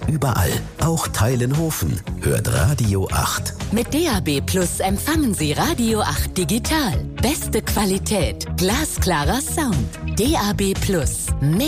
überall, auch Teilenhofen. Hört Radio 8. Mit DAB Plus empfangen Sie Radio 8 digital. Beste Qualität, glasklarer Sound. DAB Plus.